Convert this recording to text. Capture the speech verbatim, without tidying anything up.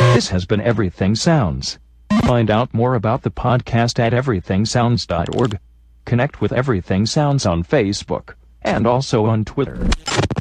This has been Everything Sounds. Find out more about the podcast at everything sounds dot org. Connect with Everything Sounds on Facebook and also on Twitter.